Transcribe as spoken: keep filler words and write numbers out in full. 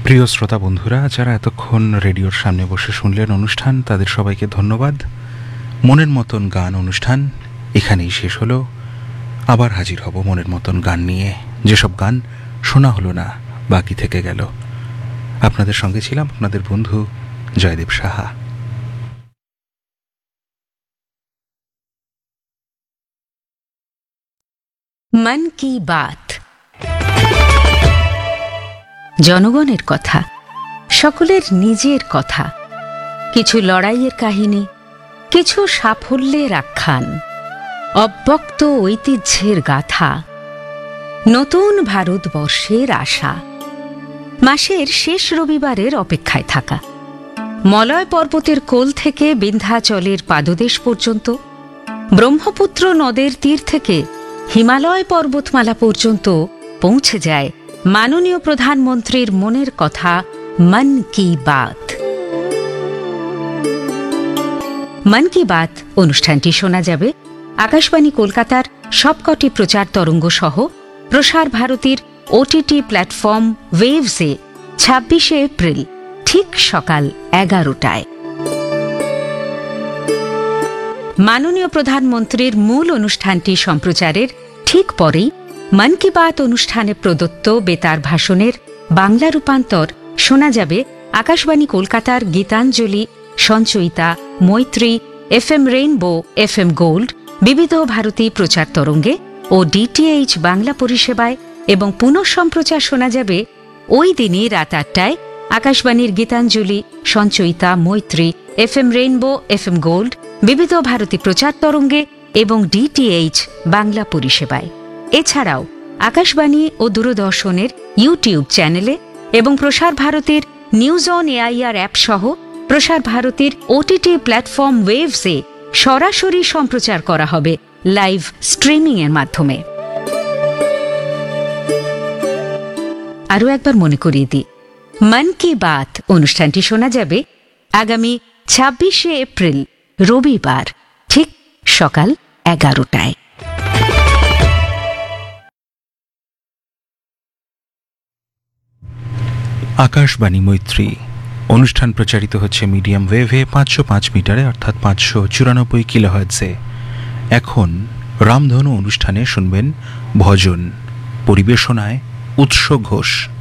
প্রিয় শ্রোতা বন্ধুরা, যারা এতক্ষণ রেডিওর সামনে বসে শুনলেন অনুষ্ঠান, তাদের সবাইকে ধন্যবাদ। মনের মতন গান অনুষ্ঠান এখানেই শেষ হলো। আবার হাজির হব মনের মতন গান নিয়ে। যেসব গান শোনা হলো না, বাকি থেকে গেল। আপনাদের সঙ্গে ছিলাম আপনাদের বন্ধু জয়দেব সাহা। মন কি বাত, জনগণের কথা, সকলের নিজের কথা, কিছু লড়াইয়ের কাহিনী, কিছু সাফল্যের আখ্যান, অব্যক্ত ঐতিহ্যের গাথা, নতুন ভারতবর্ষের আশা। মাসের শেষ রবিবারের অপেক্ষায় থাকা, মলয় পর্বতের কোল থেকে বিন্ধ্যাচলের পাদদেশ পর্যন্ত, ব্রহ্মপুত্র নদের তীর থেকে হিমালয় পর্বতমালা পর্যন্ত পৌঁছে যায় মাননীয় প্রধানমন্ত্রীর মনের কথা মন কি বাত। মন কি বাত অনুষ্ঠানটি শোনা যাবে আকাশবাণী কলকাতার সবকটি প্রচার তরঙ্গ সহ প্রসার ভারতীর ওটিটি প্ল্যাটফর্ম ওয়েভসে ছাব্বিশে এপ্রিল ঠিক সকাল এগারোটায়। মাননীয় প্রধানমন্ত্রীর মূল অনুষ্ঠানটি সম্প্রচারের ঠিক পরেই মন কি বাত অনুষ্ঠানে প্রদত্ত বেতার ভাষণের বাংলা রূপান্তর শোনা যাবে আকাশবাণী কলকাতার গীতাঞ্জলি, সঞ্চয়িতা, মৈত্রী, F M rainbow, F M gold, বিবিধ ভারতী প্রচার তরঙ্গে ও ডিটিএইচ বাংলা পরিষেবায়, এবং পুনঃ সম্প্রচার শোনা যাবে ওই দিনই রাত আটটায় আকাশবাণীর গীতাঞ্জলি, সঞ্চয়িতা, মৈত্রী, F M rainbow, F M gold, বিবিধ ভারতী প্রচার তরঙ্গে এবং ডিটিএইচ বাংলা পরিষেবায়। এছাড়াও আকাশবাণী ও দূরদর্শনের ইউটিউব চ্যানেলে এবং প্রসার ভারতীর নিউজ অন এআইআর অ্যাপ সহ প্রসার ভারতীর ওটিটি প্ল্যাটফর্ম ওয়েভসে সরাসরি সম্প্রচার করা হবে লাইভ স্ট্রিমিং এর মাধ্যমে। আরও একবার মনে করিয়ে দিই, মন কি বাত অনুষ্ঠানটি শোনা যাবে আগামী ছাব্বিশে এপ্রিল রবিবার ঠিক সকাল এগারোটায়। আকাশবাণী মৈত্রী অনুষ্ঠান প্রচারিত হচ্ছে মিডিয়াম ওয়েভে পাঁচশো পাঁচ মিটারে, অর্থাৎ পাঁচশো চুরানব্বই কিলোহার্টজে। এখন রামধনু অনুষ্ঠানে শুনবেন ভজন, পরিবেশনায় উৎস ঘোষ।